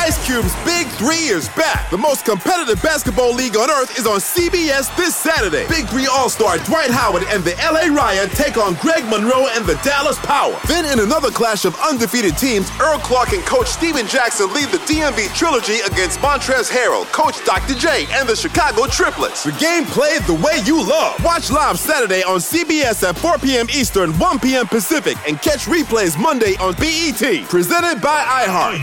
Ice Cube's Big 3 is back. The most competitive basketball league on earth is on CBS this Saturday. Big 3 All-Star Dwight Howard and the LA Riot take on Greg Monroe and the Dallas Power. Then in another clash of undefeated teams, Earl Clark and Coach Steven Jackson lead the DMV Trilogy against Montrezl Harrell, Coach Dr. J, and the Chicago Triplets. The game played the way you love. Watch live Saturday on CBS at 4 p.m. Eastern, 1 p.m. Pacific, and catch replays Monday on BET. Presented by iHeart.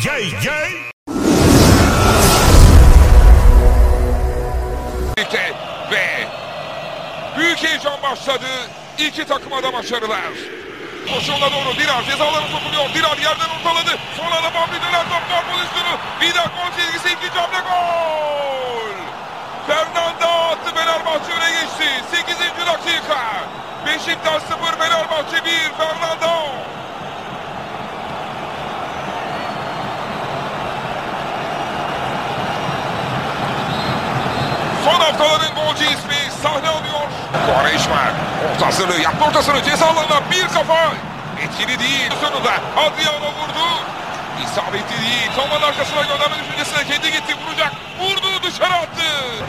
Ve büyük heyecan başladı. İki takıma da başarılar. Koşuğuna doğru Dirar cezalarını dokunuyor. Dirar yerden ortaladı. Sonra da Bobby döner top var pozisyonu. Bir daha gol çizgisi, ikinci hamle gol. Fernando attı, Fenerbahçe öne geçti. 8. dakika. Beşiktaş 0, Fenerbahçe 1. Fernando. Son haftaların golcü ismi sahne alıyor. Quaresma ortasını yaptı, ortasını ceza alanına bir kafa. Etkili değil. Sonunda Adriano vurdu. İsabetli değil. Kamanın arkasına gönderme düşüncesine kendi gitti. Vuracak. Vurdu, dışarı attı.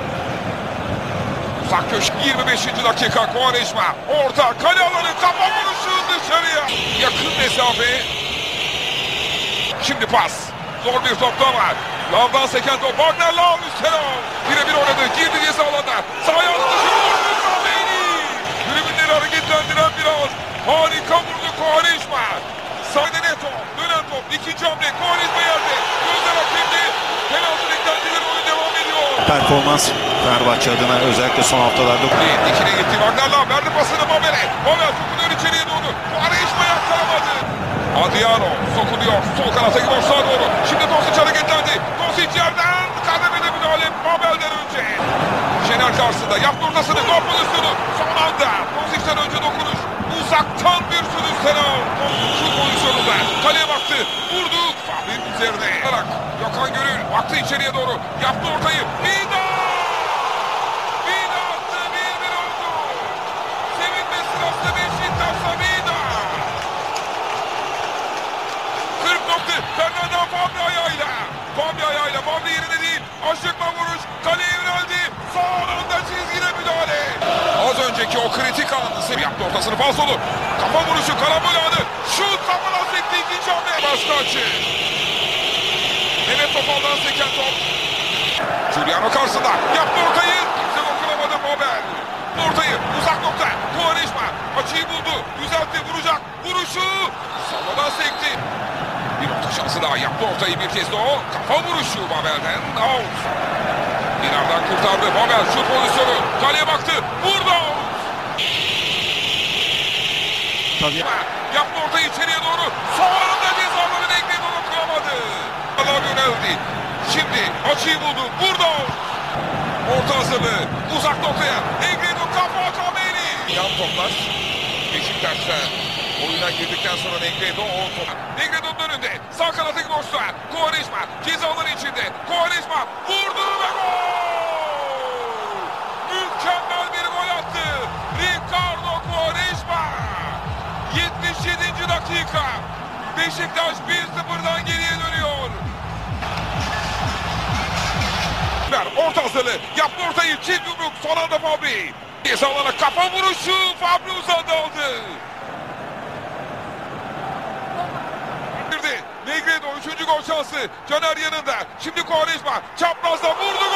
Uzak köşe 25. dakika. Quaresma orta kale alanı, kafa vuruşu dışarıya. Yakın mesafe. Şimdi pas. Zor bir topta var. Lavdan seken top. Wagner Lav üstten al. Birebir oynadı. Girdi ceza alanına. Sahaya attı. Tribünleri hareketlendiren bir an. Harika vurdu Quaresma. Sahada net top. Dönen top. İkinci hamle. Quaresma yerde. Gözler hakemde. Penaltı beklentileri, oyun devam ediyor. Performans Fenerbahçe adına özellikle son haftalarda. Dikine gitti. Wagner Lav verdi pasını Mabel'e. Mabel sokuluyor içeriye doğru. Quaresma yakalamadı. Adriano sokuluyor. Sol kanata gidiyor, sağa doğru. Şimdi Dosic hareketlendi. Dosic yerden kademede müdahale Mabel'den önce. Şener karşısında yaptı ortasını. Gol pozisyonu. Son anda Dosic'ten önce dokunuş. Uzaktan bir sürü selam. Şut pozisyonunda. Kaleye baktı. Vurdu. Fabri'nin üzerine. Gökhan Gönül baktı içeriye doğru. Yaptı ortayı. Vida! Vida attı. 1-1 oldu. Sevinme sırası Beşiktaş'ta Vida. 40 nokta. Fernando Fabri ayağıyla. Fabri ayağıyla. Fabri yerine değil. Aşıkla vuruş. Kaleye yöneldi. Sağ anda çizgide müdahale. Az önceki o kritik anı yaptı ortasını, falsolu. Kafa vuruşu, karambol anı. Şut kafadan sekti, ikinci hamle. Başka açı. Mehmet Topal'dan seken top. Giuliano karşısında. Yaptı ortayı. Kimse dokunamadı Mabel. Ortayı uzak nokta. Quaresma açıyı buldu. Düzeltti, vuracak. Vuruşu. Sağdan sekti. Bir orta şansı daha. Yaptı ortayı bir kez de o. Kafa vuruşu Mabel'den. Out. Dinar'dan kurtardı. Mabel şut pozisyonu. Kaleye baktı. Vurdu. Tabii. Yaptı ortayı içeriye doğru. Sonunda cezaları Negredo dokunamadı. Allah yöneldi. Şimdi açıyı buldu. Vurdu. Orta hazırlığı. Uzak noktaya. Negredo kafa Kameni. Yan toplar. Beşiktaş'ta oyuna girdikten sonra Negredo o top. Negredo'nun önünde. Sağ kanatı boşta. Quaresma cezaları içinde. Quaresma vurdu ve gol. Mükemmel bir gol attı. Ricardo Quaresma. 77. dakika. Beşiktaş 1-0'dan geriye dönüyor. Orta hazırlığı. Yaptı ortayı. Çift yumruk. Son anda Fabri. Cezalara kafa vuruşu. Fabri uzadı aldı. Negredo 3. gol şansı. Caner yanında. Şimdi Quaresma. Çaprazda vurdu.